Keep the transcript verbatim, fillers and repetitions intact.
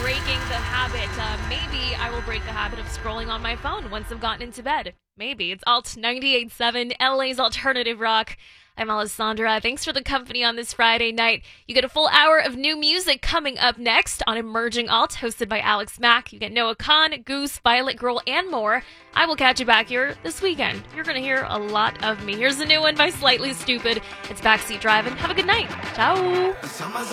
breaking the habit. Uh, maybe I will break the habit of scrolling on my phone once I've gotten into bed. Maybe. It's Alt ninety-eight point seven, L A's Alternative Rock. I'm Alessandra. Thanks for the company on this Friday night. You get a full hour of new music coming up next on Emerging Alt, hosted by Alex Mack. You get Noah Khan, Goose, Violet Girl, and more. I will catch you back here this weekend. You're going to hear a lot of me. Here's a new one by Slightly Stupid. It's Backseat Driving. Have a good night. Ciao.